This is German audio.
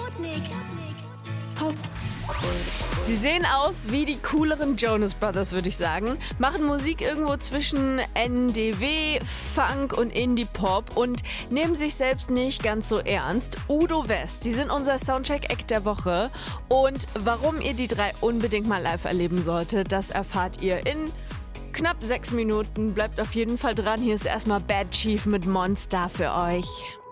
Sie sehen aus wie die cooleren Jonas Brothers, würde ich sagen. Machen Musik irgendwo zwischen NDW, Funk und Indie-Pop und nehmen sich selbst nicht ganz so ernst. Udo West, die sind unser Soundcheck-Act der Woche. Und warum ihr die drei unbedingt mal live erleben solltet, das erfahrt ihr in knapp 6 Minuten. Bleibt auf jeden Fall dran. Hier ist erstmal Bad Chief mit Monster für euch.